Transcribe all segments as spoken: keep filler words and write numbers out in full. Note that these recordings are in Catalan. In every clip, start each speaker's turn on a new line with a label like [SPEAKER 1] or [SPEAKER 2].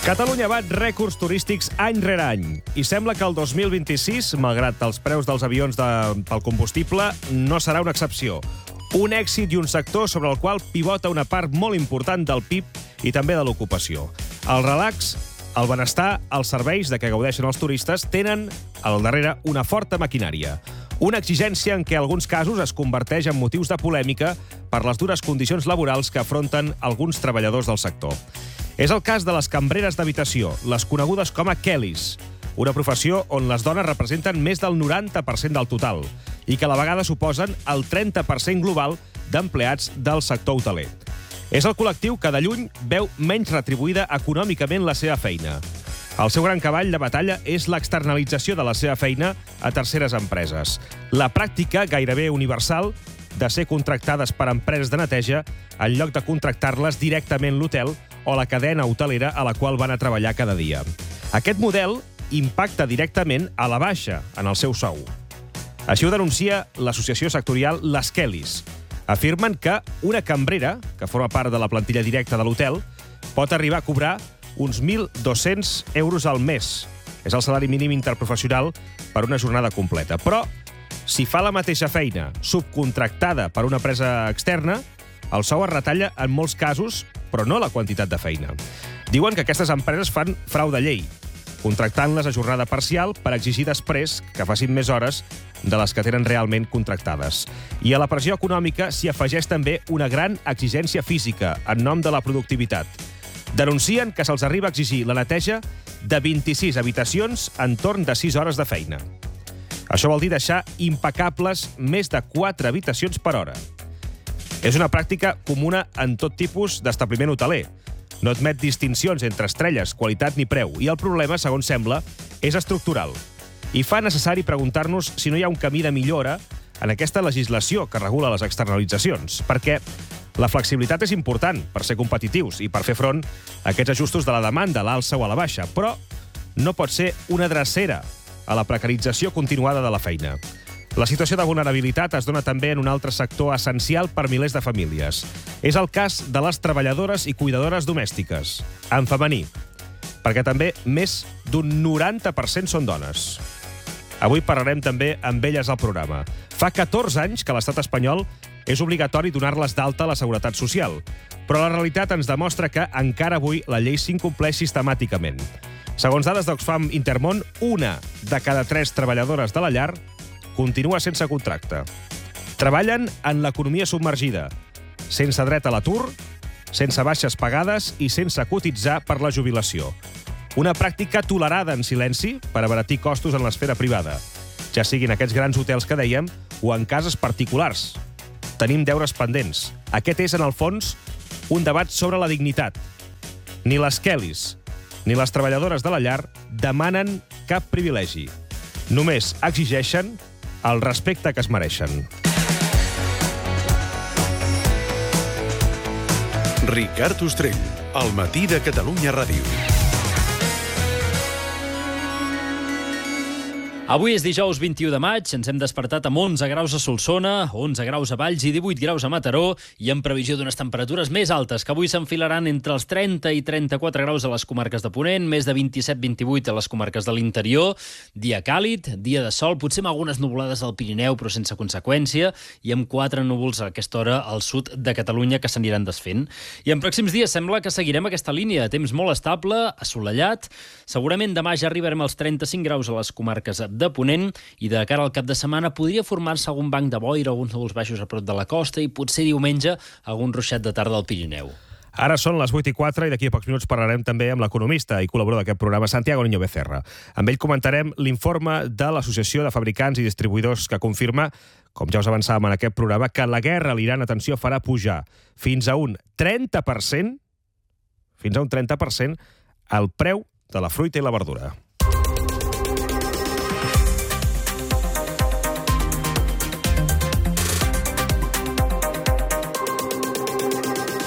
[SPEAKER 1] Catalunya bat rècords turístics any rere any i sembla que el dos mil vint-i-sis, malgrat els preus dels avions de, pel combustible, no serà una excepció. Un èxit i un sector sobre el qual pivota una part molt important del P I B i també de l'ocupació. El relax, el benestar, els serveis de què gaudeixen els turistes tenen al darrere una forta maquinària. Una exigència en què en alguns casos es converteix en motius de polèmica per les dures condicions laborals que afronten alguns treballadors del sector. És el cas de les cambreres d'habitació, les conegudes com a Kellys, una professió on les dones representen més del noranta per cent del total i que a la vegada suposen el trenta per cent global d'empleats del sector hoteler. És el col·lectiu que de lluny veu menys retribuïda econòmicament la seva feina. El seu gran cavall de batalla és l'externalització de la seva feina a terceres empreses. La pràctica gairebé universal de ser contractades per empreses de neteja en lloc de contractar-les directament l'hotel o la cadena hotelera a la qual van a treballar cada dia. Aquest model impacta directament a la baixa en el seu sou. Així ho denuncia l'associació sectorial Les Kellys. Afirmen que una cambrera, que forma part de la plantilla directa de l'hotel, pot arribar a cobrar uns mil dos-cents euros al mes. És el salari mínim interprofessional per una jornada completa. Però, si fa la mateixa feina subcontractada per una empresa externa, el sou es retalla en molts casos, però no la quantitat de feina. Diuen que aquestes empreses fan frau de llei, contractant-les a jornada parcial per exigir després que facin més hores de les que tenen realment contractades. I a la pressió econòmica s'hi afegeix també una gran exigència física en nom de la productivitat. Denuncien que se'ls arriba a exigir la neteja de vint-i-sis habitacions en torn de sis hores de feina. Això vol dir deixar impecables més de quatre habitacions per hora. És una pràctica comuna en tot tipus d'establiment hoteler. No admet distincions entre estrelles, qualitat ni preu, i el problema, segons sembla, és estructural. I fa necessari preguntar-nos si no hi ha un camí de millora en aquesta legislació que regula les externalitzacions, perquè la flexibilitat és important per ser competitius i per fer front a aquests ajustos de la demanda, a l'alça o a la baixa, però no pot ser una drecera a la precarització continuada de la feina. La situació de vulnerabilitat es dona també en un altre sector essencial per milers de famílies. És el cas de les treballadores i cuidadores domèstiques, en femení, perquè també més d'un noranta per cent són dones. Avui parlarem també amb elles al programa. Fa catorze anys que a l'estat espanyol és obligatori donar-les d'alta a la Seguretat Social, però la realitat ens demostra que encara avui la llei s'incompleix sistemàticament. Segons dades d'Oxfam Intermón, una de cada tres treballadores de la llar continua sense contracte. Treballen en l'economia submergida, sense dret a l'atur, sense baixes pagades i sense cotitzar per la jubilació. Una pràctica tolerada en silenci per abaratir costos en l'esfera privada, ja siguin aquests grans hotels que dèiem o en cases particulars. Tenim deures pendents. Aquest és, en el fons, un debat sobre la dignitat. Ni les Kellys ni les treballadores de la llar demanen cap privilegi. Només exigeixen el respecte que es mereixen.
[SPEAKER 2] Ricard Ostrell, al matí de Catalunya Ràdio.
[SPEAKER 3] Avui és dijous vint-i-u de maig, ens hem despertat amb onze graus a Solsona, onze graus a Valls i divuit graus a Mataró i en previsió d'unes temperatures més altes que avui s'enfilaran entre els trenta i trenta-quatre graus a les comarques de Ponent, més de vint-i-set vint-i-vuit a les comarques de l'interior, dia càlid, dia de sol, potser amb algunes nuvolades al Pirineu però sense conseqüència i amb quatre núvols a aquesta hora al sud de Catalunya que s'aniran desfent. I en pròxims dies sembla que seguirem aquesta línia, temps molt estable, assolellat, segurament demà ja arribarem als trenta-cinc graus a les comarques de Ponent i de cara al cap de setmana podria formar-se algun banc de boira, alguns núvols baixos a prop de la costa i potser diumenge algun ruixat de tarda al Pirineu.
[SPEAKER 1] Ara són les vuit i quatre i d'aquí a pocs minuts parlarem també amb l'economista i col·laborador d'aquest programa, Santiago Niño Becerra. Amb ell comentarem l'informe de l'Associació de Fabricants i Distribuïdors que confirma, com ja us avançàvem en aquest programa, que la guerra a l'Iran, atenció, farà pujar fins a un trenta per cent, fins a un trenta per cent el preu de la fruita i la verdura.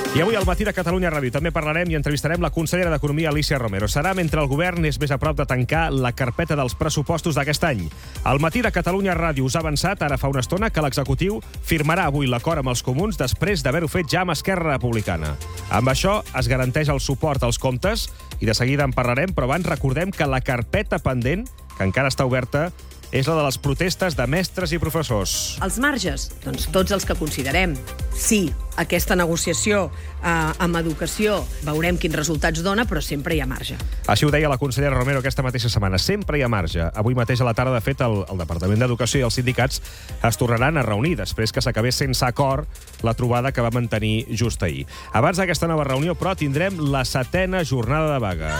[SPEAKER 1] I avui al Matí de Catalunya Ràdio també parlarem i entrevistarem la consellera d'Economia, Alícia Romero. Serà mentre el govern és més a prop de tancar la carpeta dels pressupostos d'aquest any. Al Matí de Catalunya Ràdio us ha avançat ara fa una estona que l'executiu firmarà avui l'acord amb els comuns després d'haver-ho fet ja amb Esquerra Republicana. Amb això es garanteix el suport als comptes i de seguida en parlarem, però abans recordem que la carpeta pendent, que encara està oberta, és la de les protestes de mestres i professors.
[SPEAKER 4] Els marges? Doncs tots els que considerem. Sí, aquesta negociació eh, amb educació veurem quins resultats dona, però sempre hi ha marge.
[SPEAKER 1] Així ho deia la consellera Romero aquesta mateixa setmana. Sempre hi ha marge. Avui mateix a la tarda, de fet, el, el Departament d'Educació i els sindicats es tornaran a reunir després que s'acabés sense acord la trobada que va mantenir just ahir. Abans d'aquesta nova reunió, però, tindrem la setena jornada de vaga.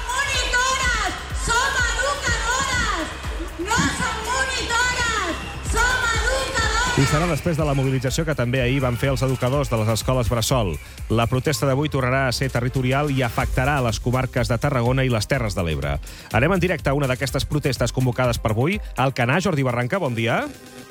[SPEAKER 1] I serà després de la mobilització que també ahir van fer els educadors de les escoles bressol. La protesta d'avui tornarà a ser territorial i afectarà les comarques de Tarragona i les Terres de l'Ebre. Anem en directe a una d'aquestes protestes convocades per avui. Alcanar, Jordi Barranca, bon dia.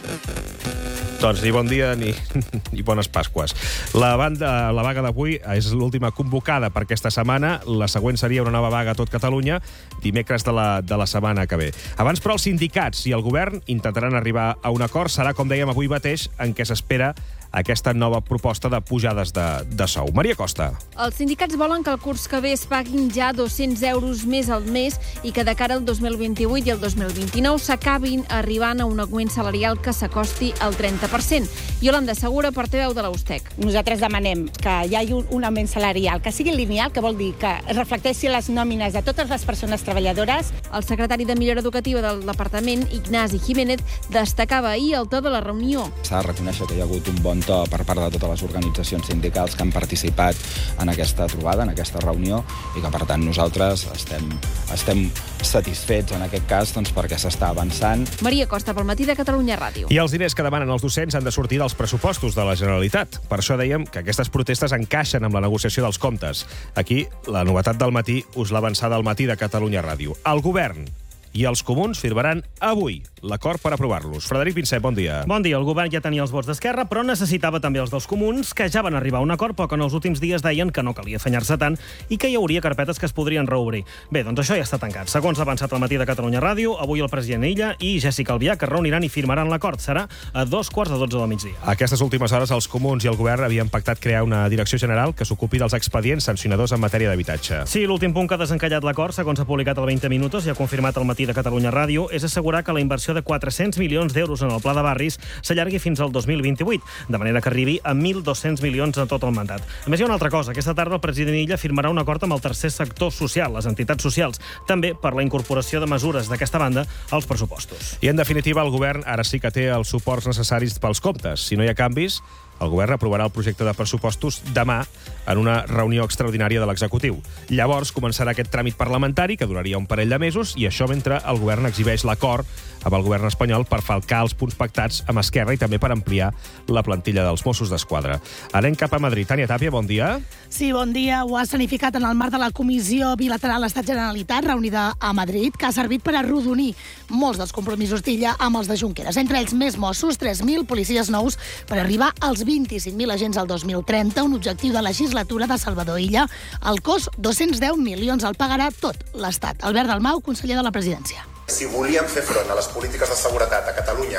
[SPEAKER 1] Doncs ni bon dia ni, ni bones Pasques. La, banda, la vaga d'avui és l'última convocada per aquesta setmana. La següent seria una nova vaga a tot Catalunya, dimecres de la, de la setmana que ve. Abans, però, els sindicats i el govern intentaran arribar a un acord. Serà, com dèiem avui mateix, en què s'espera aquesta nova proposta de pujades de, de sou. Maria Costa.
[SPEAKER 5] Els sindicats volen que el curs que ve es paguin ja dos-cents euros més al mes i que de cara al dos mil vint-i-vuit i al dos mil vint-i-nou s'acabin arribant a un augment salarial que s'acosti al trenta per cent. Yolanda Segura, portaveu de la USTEC.
[SPEAKER 6] Nosaltres demanem que hi hagi un, un augment salarial, que sigui lineal, que vol dir que reflecteixi les nòmines de totes les persones treballadores.
[SPEAKER 5] El secretari de Millora Educativa del Departament, Ignasi Jiménez, destacava ahir el to de la reunió.
[SPEAKER 7] S'ha de reconèixer que hi ha hagut un bon to per part de totes les organitzacions sindicals que han participat en aquesta trobada, en aquesta reunió, i que, per tant, nosaltres estem, estem satisfets en aquest cas doncs, perquè s'està avançant.
[SPEAKER 5] Maria Costa, pel Matí de Catalunya Ràdio.
[SPEAKER 1] I els diners que demanen els docents han de sortir dels pressupostos de la Generalitat. Per això dèiem que aquestes protestes encaixen amb la negociació dels comptes. Aquí, la novetat del matí us l'ha avançada al Matí de Catalunya Ràdio. El govern i els comuns firmaran avui l'acord per aprovar-los. Frederic Vincent, bon dia.
[SPEAKER 8] Bon dia. El govern ja tenia els vots d'Esquerra, però necessitava també els dels comuns, que ja van arribar a un acord, però que en els últims dies deien que no calia afanyar-se tant i que hi hauria carpetes que es podrien reobrir. Bé, doncs això ja està tancat. Segons ha avançat el Matí de Catalunya Ràdio, avui el president Illa i Jessica Albiach es reuniran i firmaran l'acord. Serà a dos quarts de dotze del migdia.
[SPEAKER 1] Aquestes últimes hores els comuns i el govern havien pactat crear una direcció general que s'ocupi dels expedients sancionadors en matèria d'habitatge.
[SPEAKER 8] Sí, l'últim punt que ha desencallat l'acord, segons ha publicat el vint minuts i ha confirmat el Matí de Catalunya Ràdio, és assegurar que la inversió de quatre-cents milions d'euros en el pla de barris s'allargui fins al dos mil vint-i-vuit, de manera que arribi a mil dos-cents milions en tot el mandat. A més, hi ha una altra cosa. Aquesta tarda el president Illa firmarà un acord amb el tercer sector social, les entitats socials, també per la incorporació de mesures d'aquesta banda als pressupostos.
[SPEAKER 1] I, en definitiva, el govern ara sí que té els suports necessaris pels comptes. Si no hi ha canvis, el govern aprovarà el projecte de pressupostos demà en una reunió extraordinària de l'executiu. Llavors començarà aquest tràmit parlamentari, que duraria un parell de mesos, i això mentre el govern exhibeix l'acord amb el govern espanyol per falcar els punts pactats amb Esquerra i també per ampliar la plantilla dels Mossos d'Esquadra. Anem cap a Madrid. Tània Tàpia, bon dia.
[SPEAKER 9] Sí, bon dia. Ho ha escenificat en el marc de la Comissió Bilateral Estat-Generalitat, reunida a Madrid, que ha servit per arrodonir molts dels compromisos d'Illa amb els de Junqueras. Entre ells, més Mossos, tres mil policies nous per arribar als vint-i-cinc mil agents al dos mil trenta, un objectiu de legislatura de Salvador Illa. El cost, dos-cents deu milions, el pagarà tot l'Estat. Albert Dalmau, conseller de la Presidència.
[SPEAKER 10] Si volíem fer front a les polítiques de seguretat a Catalunya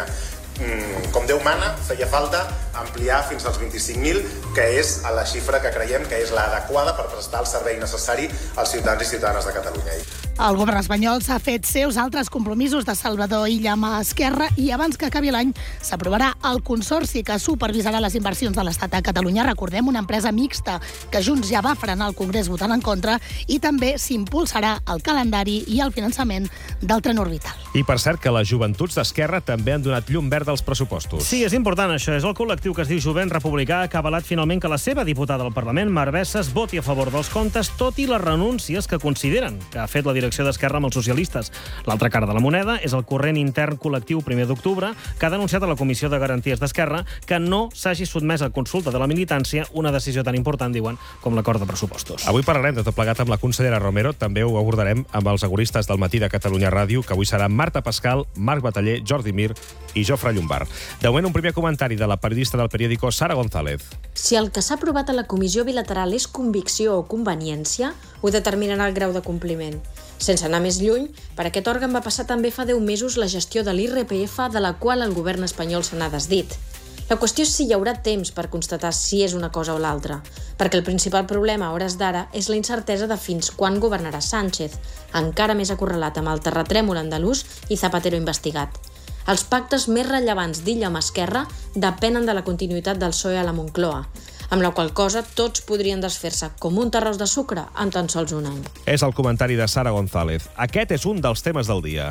[SPEAKER 10] com Déu mana, feia falta ampliar fins als vint-i-cinc mil, que és a la xifra que creiem que és l'adequada per prestar el servei necessari als ciutadans i ciutadanes de Catalunya.
[SPEAKER 9] El govern espanyol s'ha fet seus altres compromisos de Salvador Illa amb Esquerra i abans que acabi l'any s'aprovarà el consorci que supervisarà les inversions de l'Estat a Catalunya. Recordem, una empresa mixta que Junts ja va frenar al Congrés votant en contra, i també s'impulsarà el calendari i el finançament del tren orbital.
[SPEAKER 1] I per cert que les joventuts d'Esquerra també han donat llum verda als pressupostos.
[SPEAKER 8] Sí, és important això. És el col·lectiu que es diu Jovent Republicà que ha avalat finalment que la seva diputada al Parlament, Mar Bessas, voti a favor dels comptes, tot i les renúncies que consideren que ha fet la direcció direcció d'Esquerra amb els socialistes. L'altra cara de la moneda és el corrent intern col·lectiu primer d'octubre, que ha denunciat a la Comissió de Garanties d'Esquerra que no s'hagi sotmès a consulta de la militància una decisió tan important, diuen, com l'acord de pressupostos.
[SPEAKER 1] Avui parlarem de tot plegat amb la consellera Romero. També ho abordarem amb els agoristes del Matí de Catalunya Ràdio, que avui seran Marta Pascal, Marc Bataller, Jordi Mir i Jofre Llombard. De moment, un primer comentari de la periodista del periòdico Sara González.
[SPEAKER 11] Si el que s'ha aprovat a la comissió bilateral és convicció o conveniència, ho determinarà el grau de compliment. Sense anar més lluny, per aquest òrgan va passar també fa deu mesos la gestió de l'I R P F, de la qual el govern espanyol se n'ha desdit. La qüestió és si hi haurà temps per constatar si és una cosa o l'altra, perquè el principal problema a hores d'ara és la incertesa de fins quan governarà Sánchez, encara més acorralat amb el terratrèmol andalús i Zapatero investigat. Els pactes més rellevants d'Illa amb Esquerra depenen de la continuïtat del P S O E a la Moncloa, amb la qual cosa tots podrien desfer-se com un terròs de sucre en tan sols un any.
[SPEAKER 1] És el comentari de Sara González. Aquest és un dels temes del dia.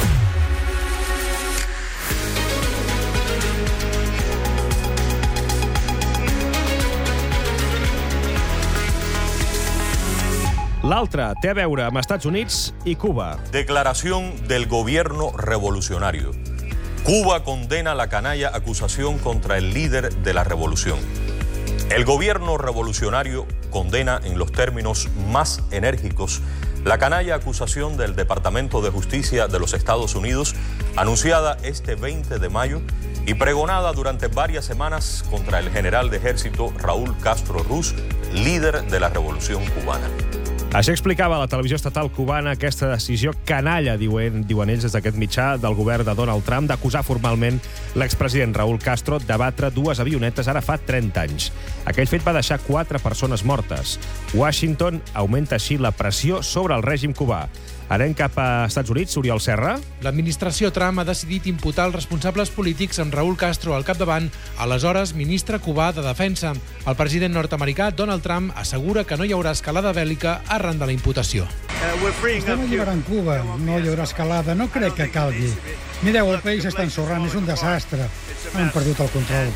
[SPEAKER 1] L'altre té a veure amb Estats Units i Cuba.
[SPEAKER 12] Declaración del gobierno revolucionario. Cuba condena la canalla acusación contra el líder de la revolución. El gobierno revolucionario condena en los términos más enérgicos la canalla acusación del Departamento de Justicia de los Estados Unidos, anunciada este veinte de mayo y pregonada durante varias semanas contra el general de ejército Raúl Castro Ruz, líder de la revolución cubana.
[SPEAKER 1] Això explicava a la televisió estatal cubana aquesta decisió canalla, diuen, diuen ells des d'aquest mitjà, del govern de Donald Trump d'acusar formalment l'expresident Raúl Castro d'abatre dues avionetes ara fa trenta anys. Aquell fet va deixar quatre persones mortes. Washington augmenta així la pressió sobre el règim cubà. Anem cap a Estats Units, Oriol Serra.
[SPEAKER 13] L'administració Trump ha decidit imputar els responsables polítics amb Raúl Castro al capdavant, aleshores ministre cubà de Defensa. El president nord-americà Donald Trump assegura que no hi haurà escalada bèl·lica arran de la imputació.
[SPEAKER 14] Estem alliberant Cuba, no hi haurà escalada, no crec que calgui. Mireu, el país està ensorrant, és un desastre. Han perdut el control.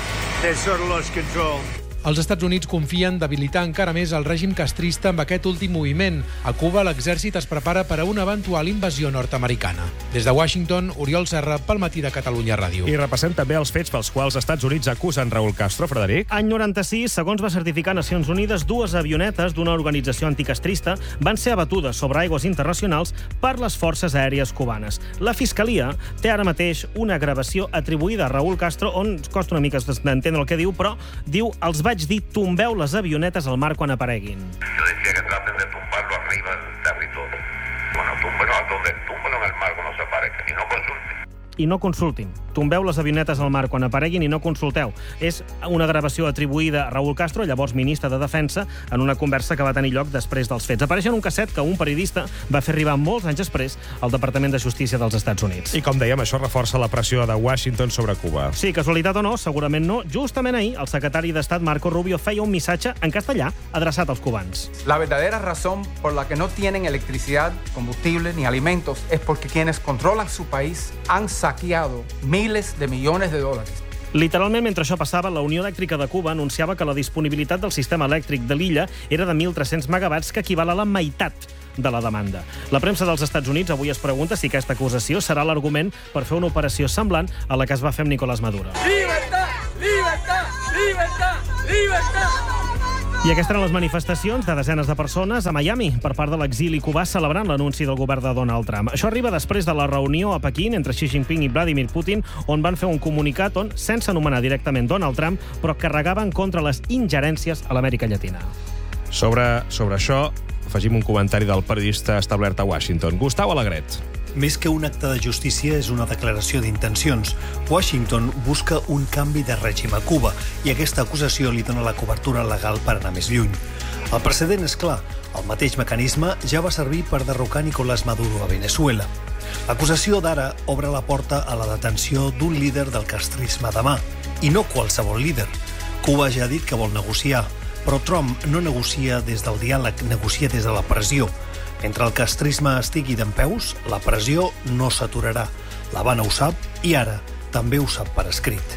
[SPEAKER 13] Els Estats Units confien debilitar encara més el règim castrista amb aquest últim moviment. A Cuba, l'exèrcit es prepara per a una eventual invasió nord-americana. Des de Washington, Oriol Serra, pel Matí de Catalunya Ràdio.
[SPEAKER 1] I repassem també els fets pels quals els Estats Units acusen Raúl Castro. Frederic?
[SPEAKER 8] Any noranta-sis, segons va certificar Nacions Unides, dues avionetes d'una organització anticastrista van ser abatudes sobre aigües internacionals per les forces aèries cubanes. La Fiscalia té ara mateix una gravació atribuïda a Raúl Castro on costa una mica d'entendre el que diu, però diu els vaig dir tombeu les avionetes al mar quan apareguin.
[SPEAKER 15] Yo decía que traten de tumbarlo arriba del territorio. Bueno, túmbenlo a donde, túmbenlo en el mar cuando se aparezca y no consulten.
[SPEAKER 8] I no consultin. Tombeu les avionetes al mar quan apareguin i no consulteu. És una gravació atribuïda a Raúl Castro, llavors ministre de Defensa, en una conversa que va tenir lloc després dels fets. Apareix en un casset que un periodista va fer arribar molts anys després al Departament de Justícia dels Estats Units.
[SPEAKER 1] I com dèiem, això reforça la pressió de Washington sobre Cuba.
[SPEAKER 8] Sí, casualitat o no, segurament no. Justament ahir, el secretari d'Estat Marco Rubio feia un missatge en castellà adreçat als cubans.
[SPEAKER 16] La verdadera razón por la que no tienen electricidad, combustible ni alimentos es porque quienes controlan su país han saqueado miles de millones de dòlars.
[SPEAKER 8] Literalment, mentre això passava, la Unió Elèctrica de Cuba anunciava que la disponibilitat del sistema elèctric de l'illa era de mil tres-cents megawatts, que equival a la meitat de la demanda. La premsa dels Estats Units avui es pregunta si aquesta acusació serà l'argument per fer una operació semblant a la que es va fer amb Nicolás Maduro.
[SPEAKER 17] Llibertat! Llibertat! Llibertat! Llibertat!
[SPEAKER 8] I aquestes eren les manifestacions de desenes de persones a Miami per part de l'exili cubà celebrant l'anunci del govern de Donald Trump. Això arriba després de la reunió a Pequín entre Xi Jinping i Vladimir Putin, on van fer un comunicat on, sense anomenar directament Donald Trump, però carregaven contra les ingerències a l'Amèrica Llatina.
[SPEAKER 1] Sobre, sobre això, afegim un comentari del periodista establert a Washington, Gustau Alegret.
[SPEAKER 18] Més que un acte de justícia, és una declaració d'intencions. Washington busca un canvi de règim a Cuba i aquesta acusació li dona la cobertura legal per anar més lluny. El precedent és clar. El mateix mecanisme ja va servir per derrocar Nicolás Maduro a Venezuela. L'acusació d'ara obre la porta a la detenció d'un líder del castrisme demà, i no qualsevol líder. Cuba ja ha dit que vol negociar, però Trump no negocia des del diàleg, negocia des de la pressió. Mentre el castrisme estigui dempeus, la pressió no s'aturarà. L'Havana ho sap i ara també ho sap per escrit.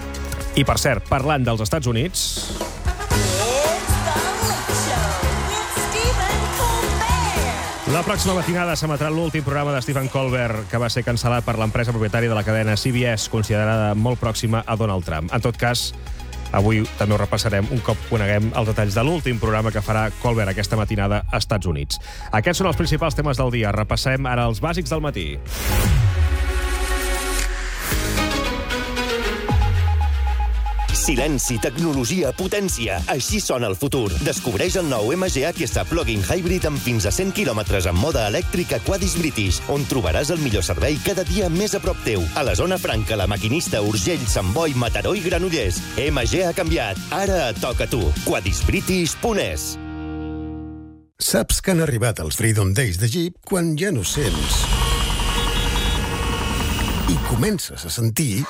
[SPEAKER 1] I, per cert, parlant dels Estats Units... La pròxima matinada s'emetrà l'últim programa de Stephen Colbert, que va ser cancel·lat per l'empresa propietària de la cadena C B S, considerada molt pròxima a Donald Trump. En tot cas, avui també ho repassarem un cop coneguem els detalls de l'últim programa que farà Colbert aquesta matinada als Estats Units. Aquests són els principals temes del dia. Repassem ara els bàsics del matí.
[SPEAKER 19] Silenci, tecnologia, potència. Així sona el futur. Descobreix el nou M G H S Plug-in Hybrid amb fins a cent quilòmetres en mode elèctric a Quadis British, on trobaràs el millor servei cada dia més a prop teu. A la zona franca, La Maquinista, Urgell, Sant Boi, Mataró i Granollers. M G ha canviat. Ara toca tu. quadis british punt es.
[SPEAKER 2] Saps que han arribat els Freedom Days de Jeep quan ja no sents i comences a sentir...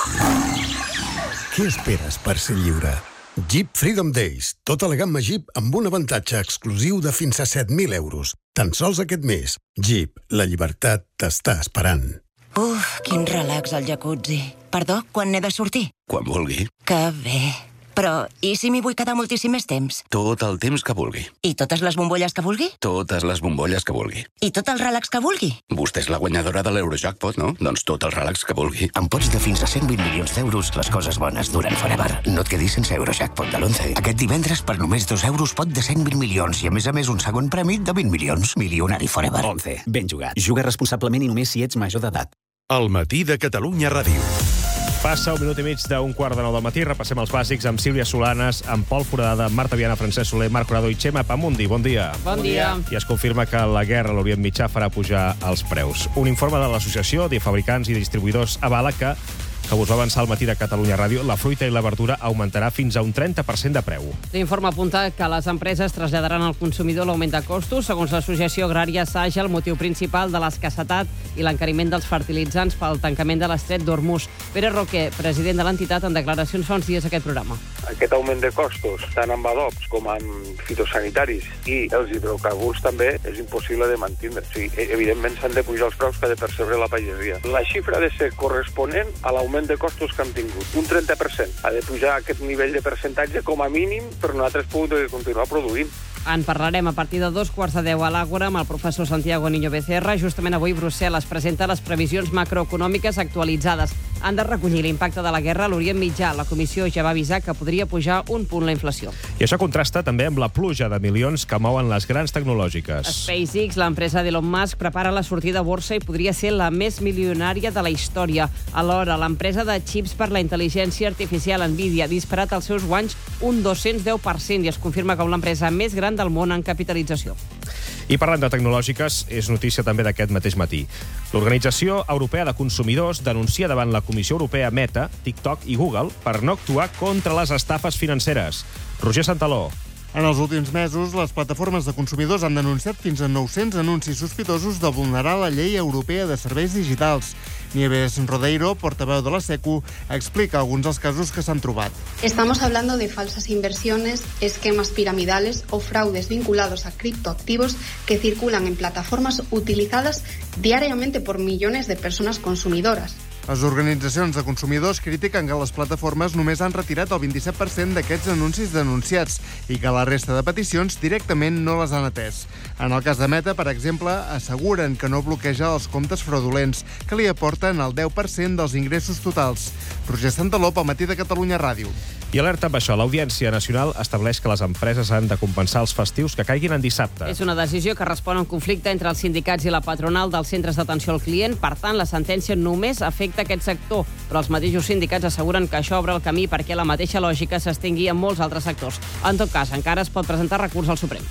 [SPEAKER 2] Què esperes per ser lliure? Jeep Freedom Days. Tota la gamma Jeep amb un avantatge exclusiu de fins a set mil euros. Tan sols aquest mes. Jeep, la llibertat t'està esperant.
[SPEAKER 20] Uf, quin relax al jacuzzi. Perdó, quan n'he de sortir?
[SPEAKER 21] Quan vulgui.
[SPEAKER 20] Que bé. Però, i si m'hi vull quedar moltíssim més temps?
[SPEAKER 21] Tot el temps que vulgui.
[SPEAKER 20] I totes les bombolles que vulgui?
[SPEAKER 21] Totes les bombolles que vulgui.
[SPEAKER 20] I tot el relax que vulgui?
[SPEAKER 21] Vostè és la guanyadora de l'Eurojackpot, no? Doncs tot el relax que vulgui.
[SPEAKER 22] Amb pots de fins a cent vint milions d'euros, les coses bones duren forever. No et quedis sense Eurojackpot de l'onze. Aquest divendres, per només dos euros, pot de cent vint milions i, a més a més, un segon premi de vint milions. Milionari forever.
[SPEAKER 23] once. Ben jugat. Juga responsablement i només si ets major d'edat.
[SPEAKER 2] El matí de Catalunya Ràdio.
[SPEAKER 1] Passa un minut i mig d'un quart de nou del matí. Repassem els bàsics amb Sílvia Solanes, amb Pol Foradada, Marta Viana, Francesc Soler, Marc Corado i Xema Pamundi. Bon dia.
[SPEAKER 4] Bon dia.
[SPEAKER 1] I es confirma que la guerra a l'Orient Mitjà farà pujar els preus. Un informe de l'Associació de Fabricants i Distribuïdors avala que, que us va avançar al matí de Catalunya Ràdio, la fruita i la verdura augmentarà fins a un trenta per cent de preu.
[SPEAKER 4] L'informe apunta que les empreses traslladaran al consumidor l'augment de costos. Segons l'Associació Agrària Saja, el motiu principal de l'escassetat i l'encariment dels fertilitzants pel tancament de l'estret d'Hormuz. Pere Roquer, president de l'entitat, en declaracions fa uns dies a aquest programa.
[SPEAKER 24] Aquest augment de costos, tant amb adobs com amb fitosanitaris i els hidrocarburs també, és impossible de mantenir. O sigui, evidentment s'han de pujar els preus que ha de percebre la pagesia. La xifra ha de ser corresponent a l'augment de costos que han tingut. Un trenta per cent. Ha de pujar aquest nivell de percentatge com a mínim, però nosaltres podem continuar produint.
[SPEAKER 4] En parlarem a partir de dos quarts de deu a l'Àgora amb el professor Santiago Niño Becerra. Justament avui Brussel·les presenta les previsions macroeconòmiques actualitzades. Han de recollir l'impacte de la guerra a l'Orient Mitjà. La comissió ja va avisar que podria pujar un punt la inflació.
[SPEAKER 1] I això contrasta també amb la pluja de milions que mouen les grans tecnològiques.
[SPEAKER 4] SpaceX, l'empresa d'Elon Musk, prepara la sortida a borsa i podria ser la més milionària de la història. Alhora, l'empresa de xips per la intel·ligència artificial Nvidia ha disparat els seus guanys un dos-cents deu per cent i es confirma com l'empresa més gran del món en capitalització.
[SPEAKER 1] I parlant de tecnològiques, és notícia també d'aquest mateix matí. L'Organització Europea de Consumidors denuncia davant la Comissió Europea Meta, TikTok i Google per no actuar contra les estafes financeres. Roger Santaló.
[SPEAKER 25] En els últims mesos, les plataformes de consumidors han denunciat fins a nou-cents anuncis sospitosos de vulnerar la llei europea de serveis digitals. Nieves Rodeiro, portaveu de la SECU, explica alguns dels casos que s'han trobat.
[SPEAKER 26] Estamos hablando de falsas inversiones, esquemas piramidales o fraudes vinculados a criptoactivos que circulan en plataformas utilizadas diariamente por millones de personas consumidoras.
[SPEAKER 25] Les organitzacions de consumidors critiquen que les plataformes només han retirat el vint-i-set per cent d'aquests anuncis denunciats i que la resta de peticions directament no les han atès. En el cas de Meta, per exemple, asseguren que no bloqueja els comptes fraudulents, que li aporten el deu per cent dels ingressos totals. Roger Santaló, pel matí de Catalunya Ràdio.
[SPEAKER 1] I alerta amb això, l'Audiència Nacional estableix que les empreses han de compensar els festius que caiguin en dissabte.
[SPEAKER 4] És una decisió que respon a un conflicte entre els sindicats i la patronal dels centres d'atenció al client. Per tant, la sentència només afecta aquest sector, però els mateixos sindicats asseguren que això obre el camí perquè la mateixa lògica s'estengui en molts altres sectors. En tot cas, encara es pot presentar recurs al Suprem.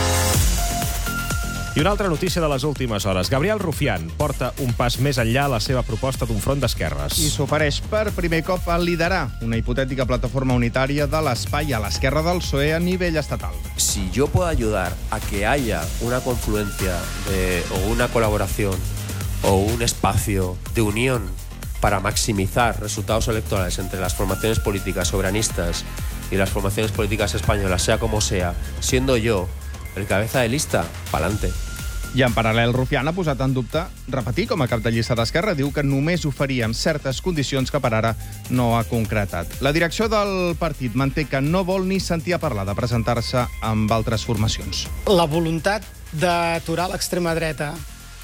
[SPEAKER 1] I una altra notícia de les últimes hores. Gabriel Rufián porta un pas més enllà a la seva proposta d'un front d'esquerres.
[SPEAKER 27] I s'ofereix per primer cop a liderar una hipotètica plataforma unitària de l'espai a l'esquerra del P S O E a nivell estatal.
[SPEAKER 28] Si yo puedo ayudar a que haya una confluencia de, o una colaboración o un espacio de unión para maximizar resultados electorales entre las formaciones políticas soberanistas y las formaciones políticas españolas, sea como sea, siendo yo el cabeza de lista, pa'lante.
[SPEAKER 27] I en paral·lel, Rufián ha posat en dubte repetir com a cap de llista d'Esquerra. Diu que només ho faria en certes condicions que per ara no ha concretat. La direcció del partit manté que no vol ni sentir a parlar de presentar-se amb altres formacions.
[SPEAKER 29] La voluntat
[SPEAKER 3] d'aturar l'extrema dreta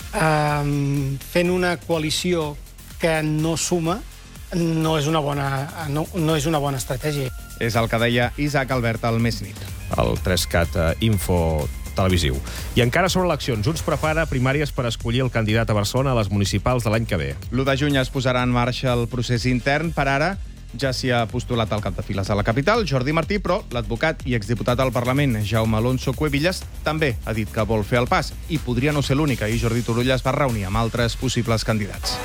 [SPEAKER 3] eh, fent una coalició que no suma no és una bona, no, no és una bona estratègia.
[SPEAKER 27] És el que deia Isaac Albert al Més Nit.
[SPEAKER 1] El tres cat Info televisiu. I encara sobre eleccions, Junts prepara primàries per escollir el candidat a Barcelona a les municipals de l'any que ve.
[SPEAKER 27] l'u de juny es posarà en marxa el procés intern. Per ara ja s'hi ha postulat al cap de files a la capital, Jordi Martí, però l'advocat i exdiputat al Parlament, Jaume Alonso Cuevillas, també ha dit que vol fer el pas, i podria no ser l'única, i Jordi Turull es va reunir amb altres possibles candidats.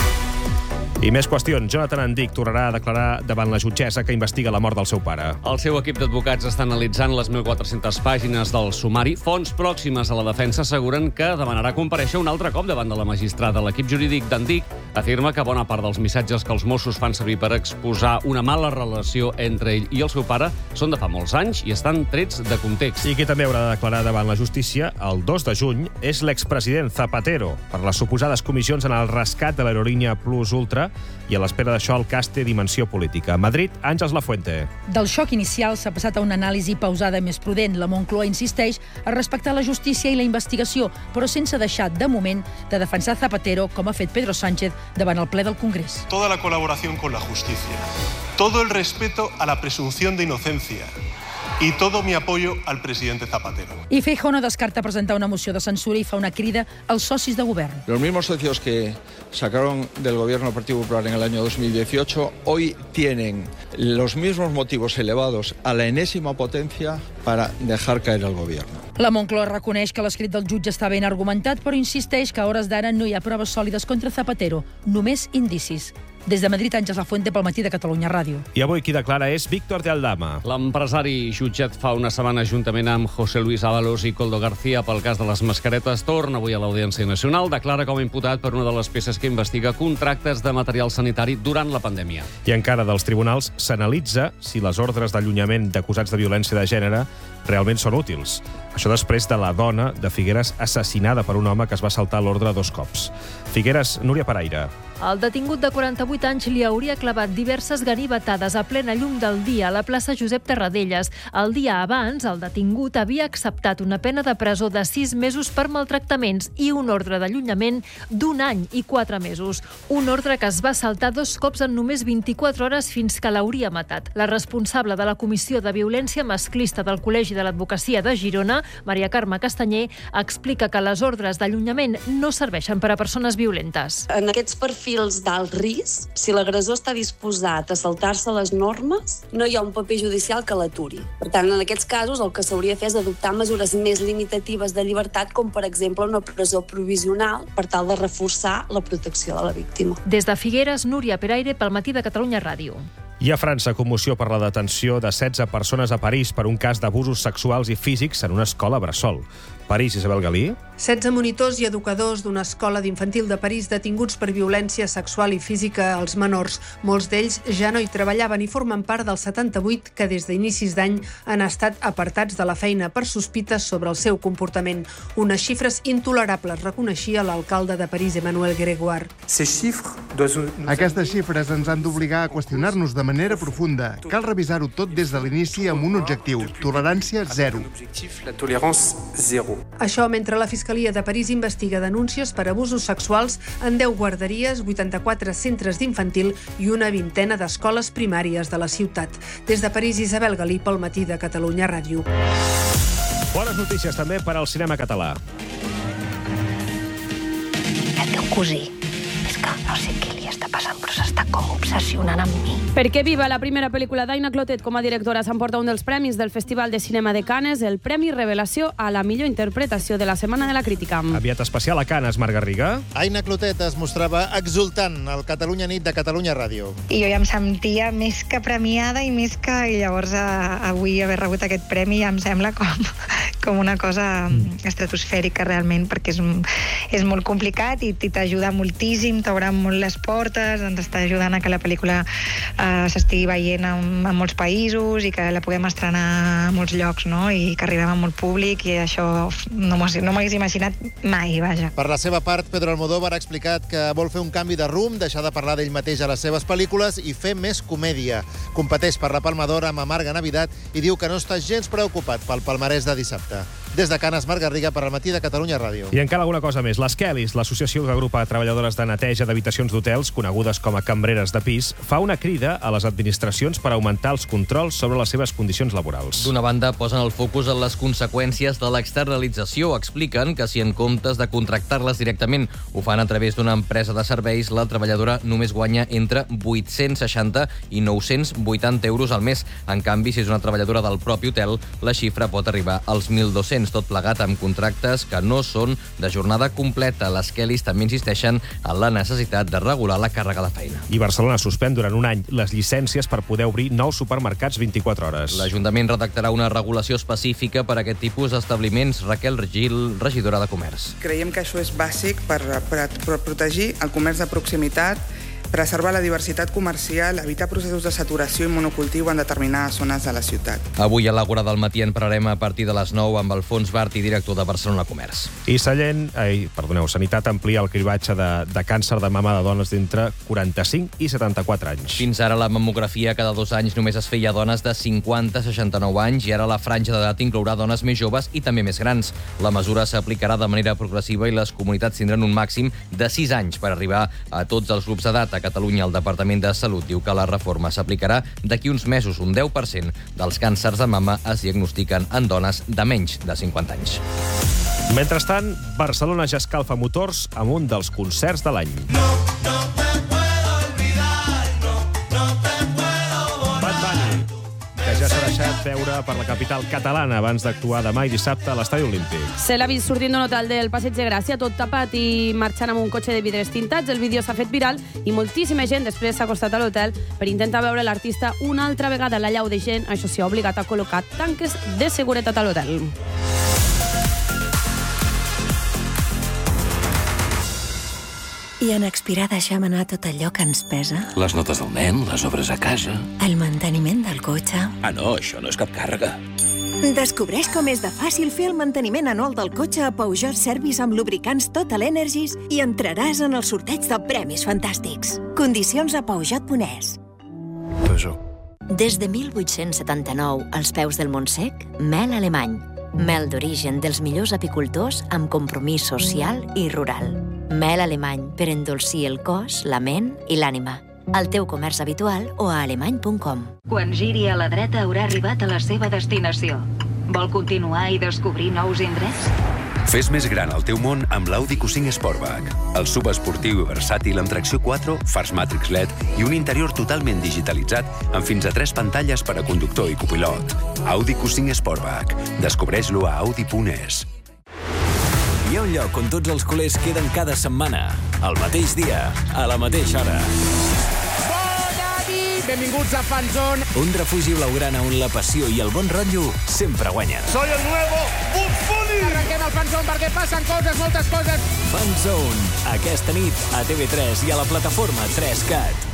[SPEAKER 1] I més qüestions. Jonathan Andic tornarà a declarar davant la jutgessa que investiga la mort del seu pare.
[SPEAKER 5] El seu equip d'advocats està analitzant les mil quatre-centes pàgines del sumari. Fonts pròximes a la defensa asseguren que demanarà comparèixer un altre cop davant de la magistrada. L'equip jurídic d'Andic afirma que bona part dels missatges que els Mossos fan servir per exposar una mala relació entre ell i el seu pare són de fa molts anys i estan trets de context.
[SPEAKER 1] I qui també haurà de declarar davant la justícia el dos de juny és l'expresident Zapatero per les suposades comissions en el rescat de l'aerolínia Plus Ultra, i a l'espera d'això el cas té dimensió política. A Madrid, Àngels Lafuente.
[SPEAKER 6] Del xoc inicial s'ha passat a una anàlisi pausada més prudent. La Moncloa insisteix a respectar la justícia i la investigació, però sense deixar, de moment, de defensar Zapatero, com ha fet Pedro Sánchez davant el ple del Congrés.
[SPEAKER 7] Toda la colaboración con la justicia, todo el respeto a la presunción de inocencia y todo mi apoyo al presidente Zapatero.
[SPEAKER 6] I Feijóo no descarta presentar una moció de censura i fa una crida als socis de govern.
[SPEAKER 9] Los mismos socios que sacaron del gobierno del Partido Popular en el año dos mil dieciocho hoy tienen los mismos motivos elevados a la enésima potencia para dejar caer al gobierno.
[SPEAKER 6] La Moncloa reconeix que l'escrit del jutge està ben argumentat, però insisteix que a hores d'ara no hi ha proves sòlides contra Zapatero, només indicis. Des de Madrid, Àngels Lafuente pel Matí de Catalunya Ràdio.
[SPEAKER 1] I avui qui declara és Víctor de Aldama.
[SPEAKER 5] L'empresari jutjat fa una setmana juntament amb José Luis Ábalos i Coldo García pel cas de les mascaretes torna avui a l'Audiència Nacional. Declara com a imputat per una de les peces que investiga contractes de material sanitari durant la pandèmia.
[SPEAKER 1] I encara dels tribunals s'analitza si les ordres d'allunyament d'acusats de violència de gènere realment són útils. Això després de la dona de Figueres assassinada per un home que es va saltar l'ordre dos cops. Figueres, Núria Paraire.
[SPEAKER 10] El detingut de quaranta-vuit anys li hauria clavat diverses ganivetades a plena llum del dia a la plaça Josep Tarradellas. El dia abans, el detingut havia acceptat una pena de presó de sis mesos per maltractaments i un ordre d'allunyament d'un any i quatre mesos. Un ordre que es va saltar dos cops en només vint-i-quatre hores fins que l'hauria matat. La responsable de la Comissió de Violència Masclista del Col·legi de l'Advocacia de Girona, Maria Carme Castanyer, explica que les ordres d'allunyament no serveixen per a persones violentes.
[SPEAKER 11] En aquests perfils d'alt risc, si l'agressor està disposat a saltar-se les normes, no hi ha un paper judicial que l'aturi. Per tant, en aquests casos, el que s'hauria de fer és adoptar mesures més limitatives de llibertat, com per exemple una presó provisional, per tal de reforçar la protecció de la víctima.
[SPEAKER 10] Des de Figueres, Núria Peraire pel Matí de Catalunya Ràdio.
[SPEAKER 1] I a França, commoció per la detenció de setze persones a París per un cas d'abusos sexuals i físics en una escola bressol. París, Isabel Galí.
[SPEAKER 12] setze monitors i educadors d'una escola d'infantil de París detinguts per violència sexual i física als menors. Molts d'ells ja no hi treballaven i formen part dels setanta-vuit que des d'inicis d'any han estat apartats de la feina per sospites sobre el seu comportament. Unes xifres intolerables, reconeixia l'alcalde de París, Emmanuel Grégoire.
[SPEAKER 25] Aquestes xifres ens han d'obligar a qüestionar-nos de manera profunda. Cal revisar-ho tot des de l'inici amb un objectiu: tolerància zero.
[SPEAKER 12] Això mentre la Fiscalia de París investiga denúncies per abusos sexuals en deu guarderies, vuitanta-quatre centres d'infantil i una vintena d'escoles primàries de la ciutat. Des de París, Isabel Galí pel Matí de Catalunya Ràdio.
[SPEAKER 1] Bones notícies també per al cinema català.
[SPEAKER 29] El teu cosí, és que no sé què li està passant, però s'està com obsessionant amb mi.
[SPEAKER 4] Perquè Viva, la primera pel·lícula d'Aina Clotet com a directora, s'emporta un dels premis del Festival de Cinema de Cannes, el Premi Revelació a la millor interpretació de la Setmana de la Crítica.
[SPEAKER 1] Aviat especial a Cannes, Marc Garriga.
[SPEAKER 30] Aina Clotet es mostrava exultant al Catalunya Nit de Catalunya Ràdio.
[SPEAKER 31] I jo ja em sentia més que premiada i més que... I llavors a, avui haver rebut aquest premi ja em sembla com, com una cosa estratosfèrica realment, perquè és, és molt complicat i t'ajuda moltíssim, t'obre molt les portes, ens està ajudant a que la pel·lícula eh, s'estigui veient en, en molts països i que la puguem estrenar a molts llocs, no? I que arribem a molt públic, i això no m'ho no m'hagués imaginat mai, vaja.
[SPEAKER 30] Per la seva part, Pedro Almodóvar ha explicat que vol fer un canvi de rumb, deixar de parlar d'ell mateix a les seves pel·lícules i fer més comèdia. Competeix per la Palma d'Or amb Amarga Navidad i diu que no està gens preocupat pel palmarès de dissabte. des de Canes, Marc Garriga, per al Matí de Catalunya Ràdio.
[SPEAKER 1] I encara alguna cosa més. Les Kellys, l'associació que agrupa treballadores de neteja d'habitacions d'hotels, conegudes com a cambreres de pis, fa una crida a les administracions per augmentar els controls sobre les seves condicions laborals.
[SPEAKER 8] D'una banda, posen el focus en les conseqüències de l'externalització. Expliquen que si en comptes de contractar-les directament ho fan a través d'una empresa de serveis, la treballadora només guanya entre vuit-cents seixanta i nou-cents vuitanta euros al mes. En canvi, si és una treballadora del propi hotel, la xifra pot arribar als mil dos-cents, tot plegat amb contractes que no són de jornada completa. Les Kellys també insisteixen en la necessitat de regular la càrrega de feina.
[SPEAKER 1] I Barcelona suspèn durant un any les llicències per poder obrir nous supermercats vint-i-quatre hores.
[SPEAKER 8] L'Ajuntament redactarà una regulació específica per a aquest tipus d'establiments. Raquel Gil, regidora de Comerç.
[SPEAKER 13] Creiem que això és bàsic per, per, per protegir el comerç de proximitat, preservar la diversitat comercial, evitar processos de saturació i monocultiu en determinades zones de la ciutat.
[SPEAKER 8] Avui a l'Àgora del Matí en parlarem a partir de les nou amb Alfons Barti, director de Barcelona Comerç.
[SPEAKER 1] I Sallent, ai, perdoneu, Sanitat amplia el cribatge de, de càncer de mama de dones d'entre quaranta-cinc i setanta-quatre anys.
[SPEAKER 8] Fins ara la mamografia cada dos anys només es feia a dones de cinquanta a seixanta-nou anys i ara la franja d'edat inclourà dones més joves i també més grans. La mesura s'aplicarà de manera progressiva i les comunitats tindran un màxim de sis anys per arribar a tots els grups d'edat. A Catalunya, el Departament de Salut diu que la reforma s'aplicarà d'aquí uns mesos. Un deu per cent dels càncers de mama es diagnostiquen en dones de menys de cinquanta anys.
[SPEAKER 1] Mentrestant, Barcelona ja escalfa motors amb un dels concerts de l'any.
[SPEAKER 14] No, no te puedo olvidar, no, no te puedo
[SPEAKER 1] Bad Bunny, que ja s'ha deixat veure per la capital catalana abans d'actuar demà i dissabte a l'Estadi Olímpic.
[SPEAKER 4] Se l'ha vist sortint d'un hotel del Passeig de Gràcia, tot tapat i marxant amb un cotxe de vidres tintats. El vídeo s'ha fet viral i moltíssima gent després s'ha acostat a l'hotel per intentar veure l'artista una altra vegada. La llau de gent, això s'hi ha obligat a col·locar tanques de seguretat a l'hotel.
[SPEAKER 29] I en expirar deixem anar tot allò que ens pesa?
[SPEAKER 15] Les notes del nen, les obres a casa...
[SPEAKER 29] El manteniment del cotxe...
[SPEAKER 15] Ah, no, això no és cap càrrega.
[SPEAKER 29] Descobreix com és de fàcil fer el manteniment anual del cotxe a Peugeot Service amb lubricants Total Energies i entraràs en el sorteig de premis fantàstics. Condicions a peugeot punt es.
[SPEAKER 15] Peugeot.
[SPEAKER 29] Des de mil vuit-cents setanta-nou, als peus del Montsec, mel alemany. Mel d'origen dels millors apicultors amb compromís social i rural. Mel alemany per endolcir el cos, la ment i l'ànima. Al teu comerç habitual o a alemany punt com.
[SPEAKER 16] Quan giri a la dreta haurà arribat a la seva destinació. Vol continuar i descobrir nous indrets?
[SPEAKER 17] Fes més gran el teu món amb l'Audi Q cinc Sportback. El subesportiu i versàtil amb tracció quatre, fars Matrix L E D i un interior totalment digitalitzat amb fins a tres pantalles per a conductor i copilot. Audi Q cinc Sportback. Descobreix-lo a audi punt es.
[SPEAKER 18] Hi ha un lloc on tots els culers queden cada setmana, al mateix dia, a la mateixa hora.
[SPEAKER 19] Bona nit! Benvinguts a Fanzone.
[SPEAKER 18] Un refugi blaugrana on la passió i el bon rotllo sempre guanyen.
[SPEAKER 19] Soy el nuevo Bugs Bunny! Arrenquem el Fanzone perquè passen coses, moltes coses.
[SPEAKER 18] Fanzone, aquesta nit a T V tres i a la plataforma tres cat.